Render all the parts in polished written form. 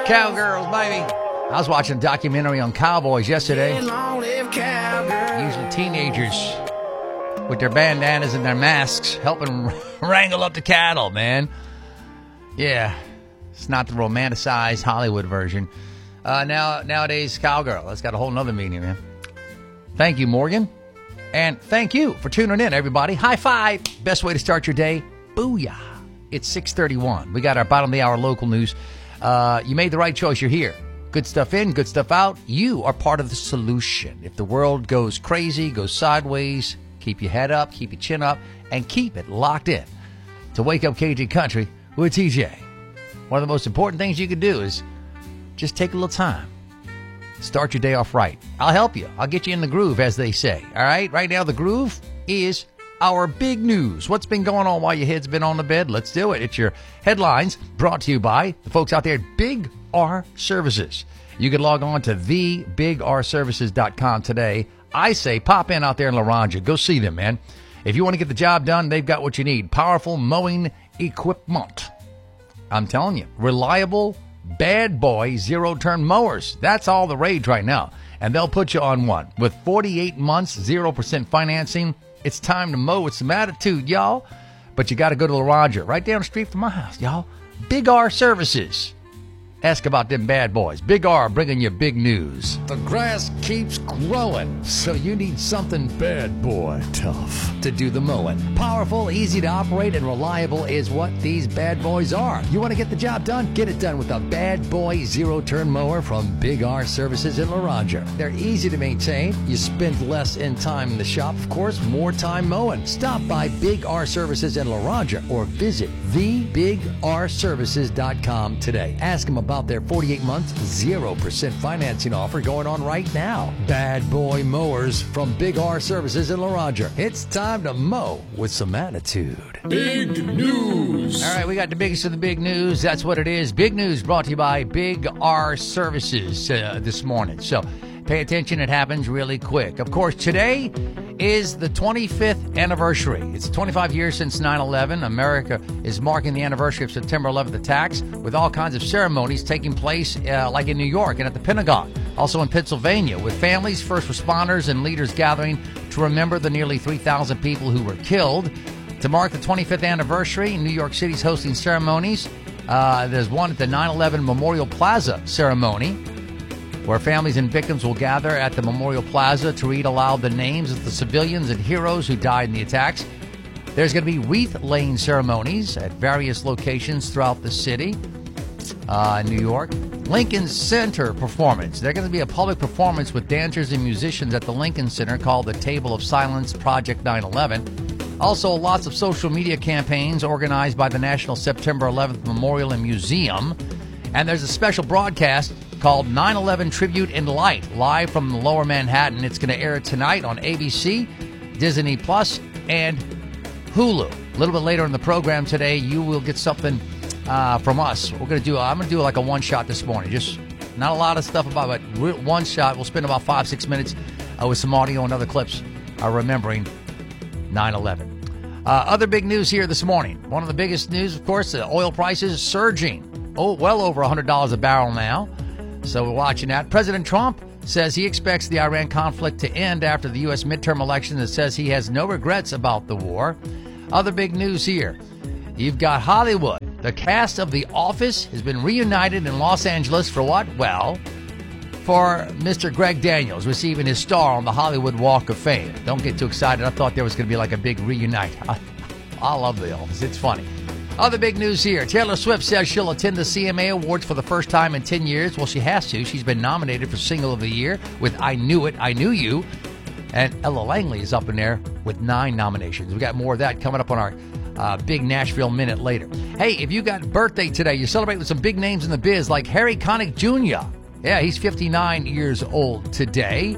Cowgirls, baby. I was watching a documentary on cowboys yesterday. Usually teenagers with their bandanas and their masks helping wrangle up the cattle, man. Yeah, it's not the romanticized Hollywood version. Nowadays, cowgirl. That's got a whole nother meaning, man. Thank you, Morgan. And thank you for tuning in, everybody. High five. Best way to start your day. Booyah. It's 6:31. We got our bottom of the hour local news. You made the right choice. You're here. Good stuff in, good stuff out. You are part of the solution. If the world goes crazy, goes sideways, keep your head up, keep your chin up, and keep it locked in to Wake Up KJ Country with TJ. One of the most important things you can do is just take a little time. Start your day off right. I'll help you. I'll get you in the groove, as they say. All right? Right now, the groove is our big news. What's been going on while your head's been on the bed? Let's do it. It's your headlines brought to you by the folks out there at Big R Services. You can log on to thebigrservices.com today. I say pop in out there in La Ronja. Go see them, man. If you want to get the job done, they've got what you need. Powerful mowing equipment. I'm telling you, reliable, bad boy, zero-turn mowers. That's all the rage right now. And they'll put you on one. With 48 months, 0% financing, it's time to mow with some attitude, y'all. But you got to go to La Ronja, right down the street from my house, y'all. Big R Services. Ask about them bad boys. Big R bringing you big news. The grass keeps growing, so you need something bad boy tough to do the mowing. Powerful, easy to operate, and reliable is what these bad boys are. You want to get the job done? Get it done with a bad boy zero-turn mower from Big R Services in La Ronja. They're easy to maintain. You spend less in time in the shop, of course, more time mowing. Stop by Big R Services in La Ronja or visit thebigrservices.com today. Ask them about their 48-month, 0% financing offer going on right now. Bad boy mowers from Big R Services in La Ronja. It's time to mow with some attitude. Big news. All right, we got the biggest of the big news. That's what it is. Big news brought to you by Big R Services this morning. So pay attention. It happens really quick. Of course, today is the 25th anniversary. It's 25 years since 9/11. America is marking the anniversary of September 11th attacks with all kinds of ceremonies taking place like in New York and at the Pentagon. Also in Pennsylvania, with families, first responders, and leaders gathering to remember the nearly 3,000 people who were killed. To mark the 25th anniversary, New York City's hosting ceremonies. There's one at the 9/11 Memorial Plaza ceremony, where families and victims will gather at the Memorial Plaza to read aloud the names of the civilians and heroes who died in the attacks. There's going to be wreath-laying ceremonies at various locations throughout the city. New York. Lincoln Center performance. There's going to be a public performance with dancers and musicians at the Lincoln Center called the Table of Silence Project 9/11. Also, lots of social media campaigns organized by the National September 11th Memorial and Museum. And there's a special broadcast called 9/11 Tribute in Light, live from the Lower Manhattan. It's going to air tonight on ABC, Disney Plus, and Hulu. A little bit later in the program today, you will get something from us. I'm going to do like a one-shot this morning. Just not a lot of stuff about it, but one shot. We'll spend about 5-6 minutes with some audio and other clips remembering 9/11. Other big news here this morning. One of the biggest news, of course, the oil prices surging. Well over $100 a barrel now. So we're watching that. President Trump says he expects the Iran conflict to end after the U.S. midterm election and says he has no regrets about the war. Other big news here. You've got Hollywood. The cast of The Office has been reunited in Los Angeles for what? Well, for Mr. Greg Daniels receiving his star on the Hollywood Walk of Fame. Don't get too excited. I thought there was going to be like a big reunite. I love The Office. It's funny. Other big news here. Taylor Swift says she'll attend the CMA Awards for the first time in 10 years. Well, she has to. She's been nominated for Single of the Year with I Knew It, I Knew You. And Ella Langley is up in there with 9 nominations. We got more of that coming up on our big Nashville Minute later. Hey, if you got birthday today, you celebrate with some big names in the biz like Harry Connick Jr. Yeah, he's 59 years old today.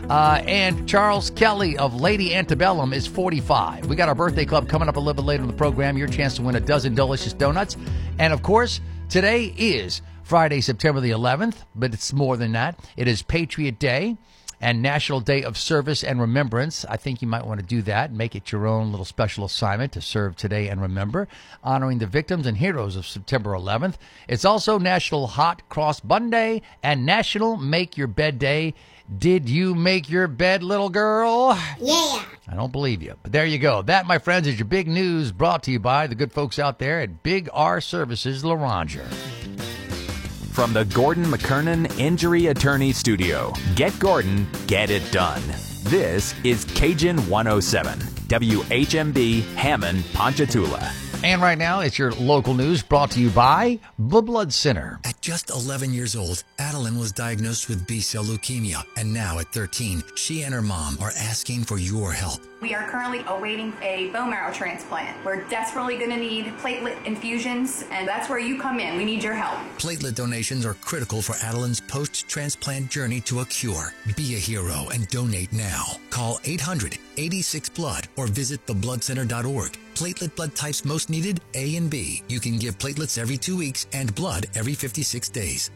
And Charles Kelly of Lady Antebellum is 45. We got our birthday club coming up a little bit later in the program. Your chance to win a dozen delicious donuts. And, of course, today is Friday, September the 11th, but it's more than that. It is Patriot Day. and National Day of Service and Remembrance. I think you might want to do that and make it your own little special assignment to serve today and remember, honoring the victims and heroes of September 11th. It's also National Hot Cross Bun Day and National Make Your Bed Day. Did you make your bed, little girl? Yeah. I don't believe you, but there you go. That, my friends, is your big news brought to you by the good folks out there at Big R Services, Laranger. From the Gordon McKernan Injury Attorney Studio, get Gordon, get it done. This is Cajun 107, WHMB Hammond, Ponchatoula. And right now, it's your local news brought to you by the Blood Center. At just 11 years old, Adeline was diagnosed with B-cell leukemia. And now at 13, she and her mom are asking for your help. We are currently awaiting a bone marrow transplant. We're desperately going to need platelet infusions, and that's where you come in. We need your help. Platelet donations are critical for Adeline's post-transplant journey to a cure. Be a hero and donate now. Call 800-86-BLOOD or visit thebloodcenter.org. Platelet blood types most needed, A and B. You can give platelets every 2 weeks and blood every 56 days.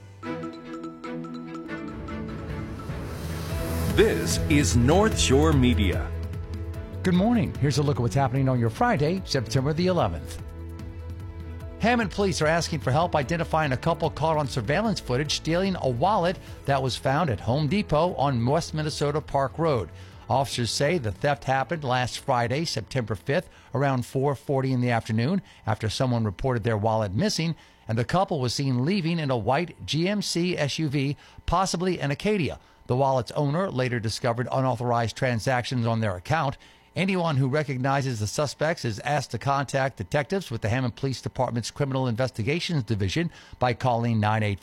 This is North Shore Media. Good morning. Here's a look at what's happening on your Friday, September the 11th. Hammond police are asking for help identifying a couple caught on surveillance footage stealing a wallet that was found at Home Depot on West Minnesota Park Road. Officers say the theft happened last Friday, September 5th, around 4:40 in the afternoon after someone reported their wallet missing, and the couple was seen leaving in a white GMC SUV, possibly an Acadia. The wallet's owner later discovered unauthorized transactions on their account. Anyone who recognizes the suspects is asked to contact detectives with the Hammond Police Department's Criminal Investigations Division by calling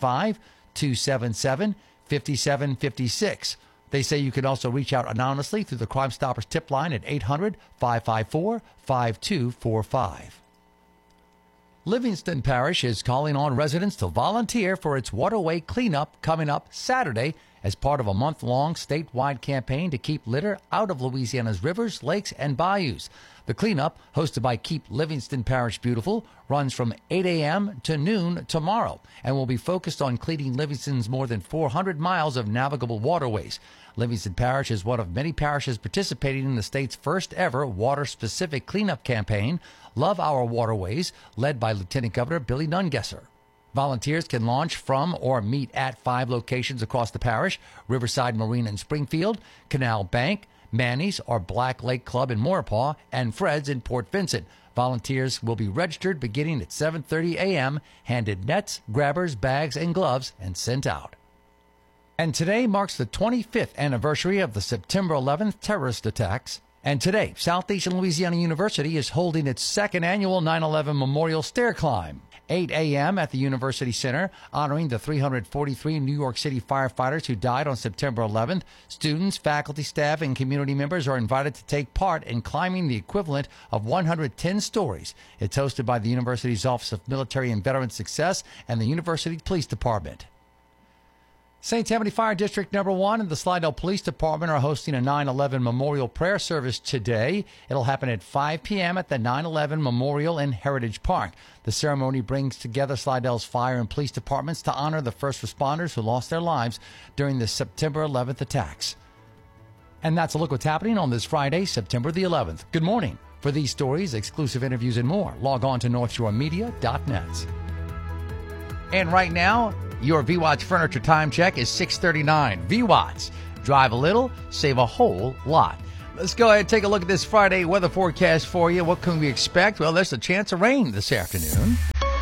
985-277-5756. They say you can also reach out anonymously through the Crime Stoppers tip line at 800-554-5245. Livingston Parish is calling on residents to volunteer for its waterway cleanup coming up Saturday as part of a month-long statewide campaign to keep litter out of Louisiana's rivers, lakes, and bayous. The cleanup, hosted by Keep Livingston Parish Beautiful, runs from 8 a.m. to noon tomorrow and will be focused on cleaning Livingston's more than 400 miles of navigable waterways. Livingston Parish is one of many parishes participating in the state's first ever water-specific cleanup campaign, Love Our Waterways, led by Lieutenant Governor Billy Nungesser. Volunteers can launch from or meet at 5 locations across the parish: Riverside Marina in Springfield, Canal Bank, Manny's or Black Lake Club in Maurepas, and Fred's in Port Vincent. Volunteers will be registered beginning at 7:30 a.m., handed nets, grabbers, bags, and gloves, and sent out. And today marks the 25th anniversary of the September 11th terrorist attacks. And today, Southeastern Louisiana University is holding its second annual 9/11 Memorial Stair Climb. 8 a.m. at the University Center, honoring the 343 New York City firefighters who died on September 11th. Students, faculty, staff, and community members are invited to take part in climbing the equivalent of 110 stories. It's hosted by the university's Office of Military and Veteran Success and the University Police Department. St. Tammany Fire District Number 1 and the Slidell Police Department are hosting a 9/11 Memorial Prayer Service today. It'll happen at 5 p.m. at the 9/11 Memorial in Heritage Park. The ceremony brings together Slidell's fire and police departments to honor the first responders who lost their lives during the September 11th attacks. And that's a look what's happening on this Friday, September the 11th. Good morning. For these stories, exclusive interviews, and more, log on to NorthshoreMedia.net. And right now, your VWatts Furniture Time Check is 6:39. VWatts. Drive a little, save a whole lot. Let's go ahead and take a look at this Friday weather forecast for you. What can we expect? Well, there's a chance of rain this afternoon.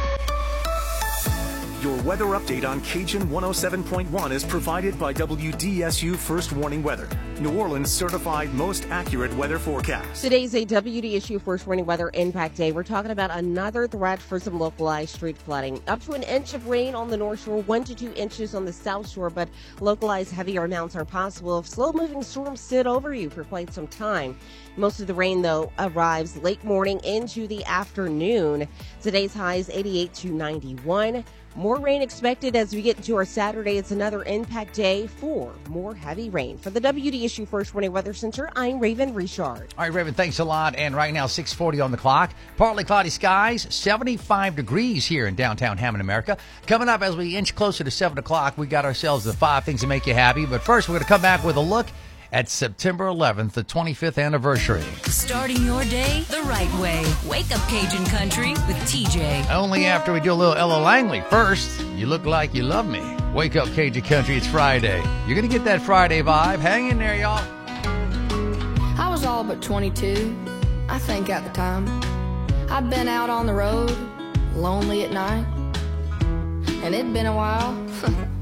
Your weather update on Cajun 107.1 is provided by WDSU First Warning Weather, New Orleans certified most accurate weather forecast. Today's a WDSU First Warning Weather Impact Day. We're talking about another threat for some localized street flooding. Up to an inch of rain on the North Shore, 1 to 2 inches on the South Shore, but localized heavier amounts are possible if slow-moving storms sit over you for quite some time. Most of the rain, though, arrives late morning into the afternoon. Today's highs 88 to 91. More rain expected as we get into our Saturday. It's another impact day for more heavy rain. For the WDSU First Warning Weather Center, I'm Raven Richard. All right, Raven, thanks a lot. And right now, 6:40 on the clock. Partly cloudy skies, 75 degrees here in downtown Hammond, America. Coming up as we inch closer to 7 o'clock, we got ourselves the 5 things that make you happy. But first, we're going to come back with a look at September 11th, the 25th anniversary. Starting your day the right way. Wake up, Cajun Country, with TJ. Only after we do a little Ella Langley. First, You Look Like You Love Me. Wake up, Cajun Country. It's Friday. You're going to get that Friday vibe. Hang in there, y'all. I was all but 22, I think at the time. I'd been out on the road, lonely at night, and it'd been a while